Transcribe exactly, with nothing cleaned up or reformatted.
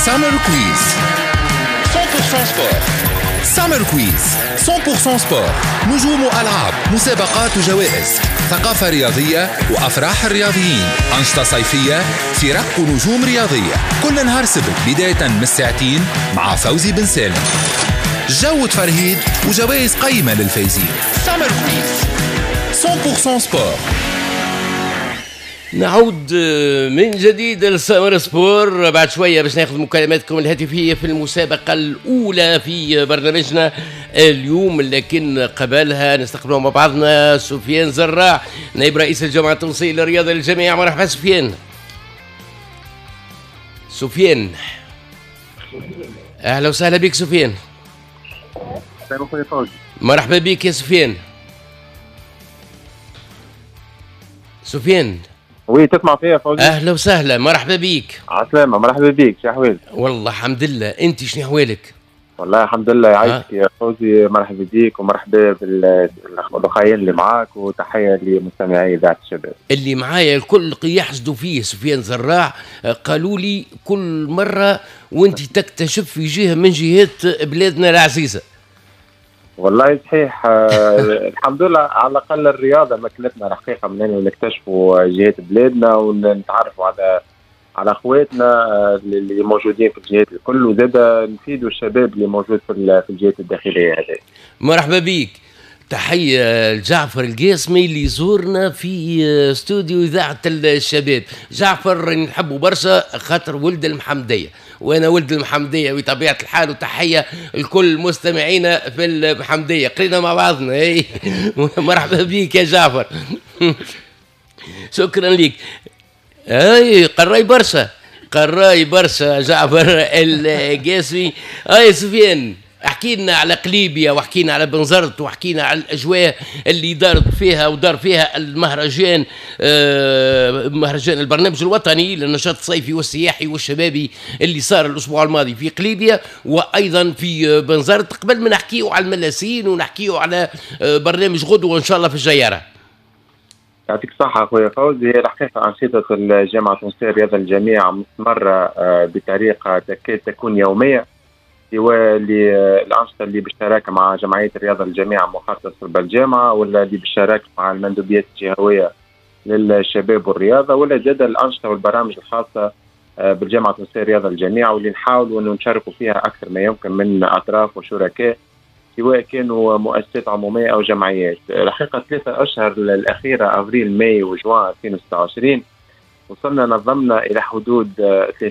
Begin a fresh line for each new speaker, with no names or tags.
سامر كويز مية بالمية سبور. سامر كويز مية بالمية سبور، نجوم وألعاب، مسابقات وجوائز، ثقافة رياضية وأفراح الرياضيين، أنشطة صيفية، فرق ونجوم رياضية، كل نهار سبت بداية من الساعتين مع فوزي بن سالم. جو تفرهيد وجوائز قيمة للفايزين. سامر كويز مية بالمية سبور.
نعود من جديد لسامر سبور بعد شوية باش ناخذ مكالماتكم الهاتفية في المسابقة الأولى في برنامجنا اليوم، لكن قبلها نستقبل مع بعضنا سفيان زراع نائب رئيس الجامعة التونسية للرياضة للجامعة. مرحبا سفيان. سفيان أهلا وسهلا بك سفيان. مرحبا بك يا سفيان. سفيان
وي تسمع فيا فوزي؟
اهلا وسهلا، مرحبا بيك.
عسلامة، مرحبا بيك، شو احوالك؟
والله الحمد لله، انت شنو احوالك؟
والله الحمد لله يعيشك يا فوزي، مرحبا بيك ومرحبا بالاخوين اللي معاك، وتحية لمستمعي اذاعة الشباب.
اللي معايا الكل يحسدوا فيه سفيان زراع، قالوا لي كل مرة وانت تكتشف في جهة من جهات بلادنا العزيزة.
والله صحيح. الحمد لله على الاقل الرياضه مكنتنا الحقيقه من انه نكتشفوا جهات بلادنا ونتعرفوا على على اخواتنا اللي موجودين في الجهات الكل، وزاد نفيدوا الشباب اللي موجود في في الجهات الداخليه هذه.
مرحبا بيك. تحية لجعفر القاسمي اللي يزورنا في استوديو إذاعة الشباب. جعفر نحبه برشا خاطر ولد المحمدية، وأنا ولد المحمدية بطبيعة الحال، وتحية لكل مستمعينا في المحمدية، قرينا مع بعضنا. اي مرحبا بيك يا جعفر. شكرا لك. اي قراي برشا قراي برشا جعفر القاسمي. اي سفيان احكي لنا على قليبيا، واحكينا على بنزرت، واحكينا على الاجواء اللي دارت فيها ودار فيها المهرجان، آه مهرجان البرنامج الوطني للنشاط الصيفي والسياحي والشبابي اللي صار الاسبوع الماضي في قليبيا وايضا في بنزرت، قبل ما نحكيو على الملاسين ونحكيو على آه برنامج غدوه ان شاء الله في الجياره.
يعطيك الصحة أخويا فوزي. الحقيقة أنشطة الجامعة التونسية للرياضة للجميع مستمرة بطريقة تكاد تكون يومية، سواء الأنشطة اللي بالشراكة مع جمعية الرياضة للجميع مخصصة بالجامعة، ولا اللي بالشراكة مع المندوبيات الجهوية للشباب والرياضة، ولا زاد الأنشطة والبرامج الخاصة بالجامعة التونسية للرياضة للجميع، واللي نحاولوا أنه نشاركوا فيها أكثر ما يمكن من أطراف وشركاء، سواء كانوا مؤسسات عمومية أو جمعيات. الحقيقة ثلاثة أشهر الأخيرة أفريل ماي وجوان ألفين وستة وعشرين وصلنا نظمنا إلى حدود